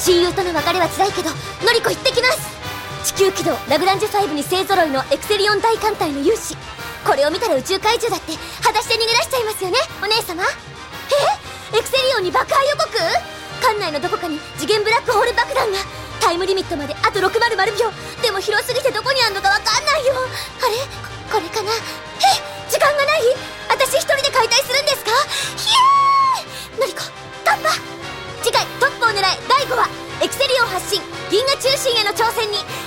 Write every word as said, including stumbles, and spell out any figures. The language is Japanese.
親友との別れは辛いけどのりこ行ってきます。地球軌道ラグランジュファイブに勢ぞろいのエクセリオン大艦隊の勇士、これを見たら宇宙怪獣だって裸足で逃げ出しちゃいますよね、お姉様。えエクセリオンに爆破予告？艦内のどこかに次元ブラックホール爆弾が。タイムリミットまであとろくひゃくびょう。でも広すぎてどこにあんのかわかんないよ。あれ こ, これかな。え時間がない。私一人で解体するんですか？ひえーのりこ突破。次回トップを狙えだいごわエクセリオン発進銀河中心への挑戦に